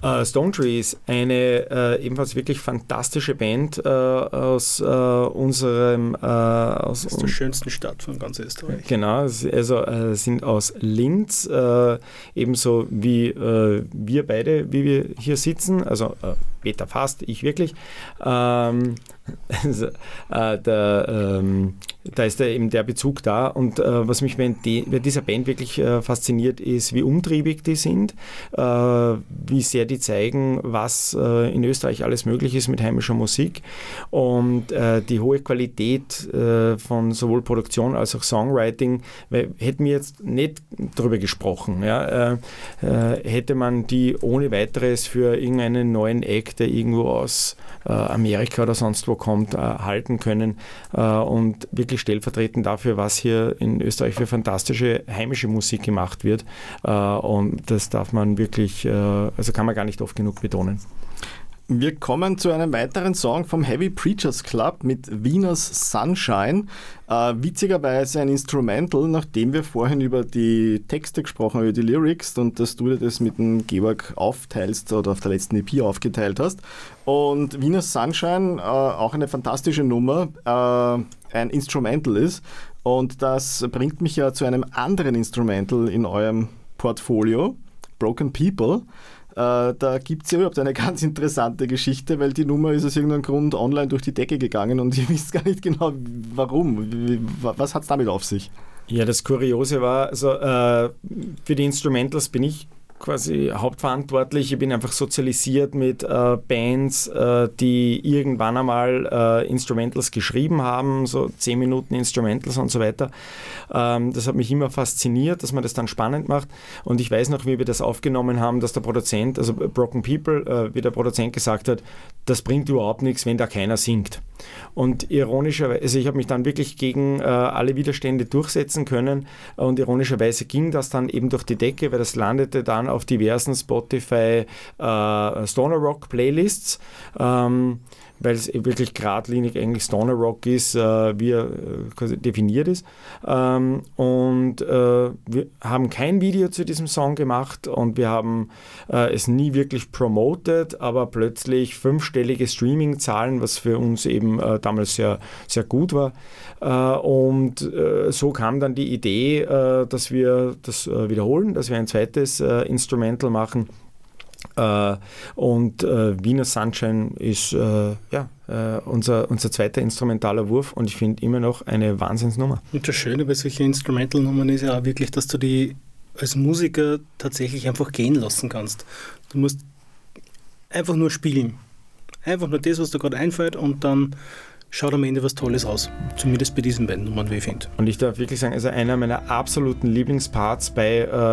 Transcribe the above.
Stone Trees, eine ebenfalls wirklich fantastische Band aus unserem... aus der schönsten Stadt von ganz Österreich. Genau, also sind aus Linz, ebenso wie wir beide, wie wir hier sitzen, also Peter fast, ich wirklich. Da ist eben der Bezug da und was mich bei dieser Band wirklich fasziniert ist, wie umtriebig die sind, wie sehr die zeigen, was in Österreich alles möglich ist mit heimischer Musik und die hohe Qualität von sowohl Produktion als auch Songwriting, hätten wir jetzt nicht drüber gesprochen, ja, hätte man die ohne weiteres für irgendeinen neuen Act, der irgendwo aus Amerika oder sonst wo kommt, halten können und wirklich stellvertretend dafür, was hier in Österreich für fantastische heimische Musik gemacht wird. Und das darf man wirklich, also kann man gar nicht oft genug betonen. Wir kommen zu einem weiteren Song vom Heavy Preachers Club mit Venus Sunshine. Witzigerweise ein Instrumental, nachdem wir vorhin über die Texte gesprochen haben, über die Lyrics und dass du dir das mit dem Georg aufteilst oder auf der letzten EP aufgeteilt hast. Und Venus Sunshine, auch eine fantastische Nummer, ein Instrumental ist. Und das bringt mich ja zu einem anderen Instrumental in eurem Portfolio, Broken People. Da gibt es ja überhaupt eine ganz interessante Geschichte, weil die Nummer ist aus irgendeinem Grund online durch die Decke gegangen und ihr wisst gar nicht genau, warum. Was hat es damit auf sich? Ja, das Kuriose war, also für die Instrumentals bin ich quasi hauptverantwortlich. Ich bin einfach sozialisiert mit Bands, die irgendwann einmal Instrumentals geschrieben haben, so 10 Minuten Instrumentals und so weiter. Das hat mich immer fasziniert, dass man das dann spannend macht. Und ich weiß noch, wie wir das aufgenommen haben, dass der Produzent, also Broken People, wie der Produzent gesagt hat, das bringt überhaupt nichts, wenn da keiner singt. Und ironischerweise, also ich habe mich dann wirklich gegen alle Widerstände durchsetzen können und ironischerweise ging das dann eben durch die Decke, weil das landete dann auf diversen Spotify Stoner Rock Playlists, weil es wirklich geradlinig eigentlich Stoner Rock ist, wie er quasi definiert ist. Und wir haben kein Video zu diesem Song gemacht und wir haben es nie wirklich promoted, aber plötzlich 5-stellige Streaming-Zahlen, was für uns eben damals sehr, sehr gut war. Und so kam dann die Idee, dass wir das wiederholen, dass wir ein zweites Instrumental machen. Und Venus Sunshine ist unser zweiter instrumentaler Wurf und ich finde immer noch eine Wahnsinnsnummer. Und das Schöne bei solchen Instrumental-Nummern ist ja auch wirklich, dass du die als Musiker tatsächlich einfach gehen lassen kannst. Du musst einfach nur spielen. Einfach nur das, was dir gerade einfällt und dann schaut am Ende was Tolles raus. Zumindest bei diesen beiden Nummern, wie ich finde. Und ich darf wirklich sagen, also einer meiner absoluten Lieblingsparts bei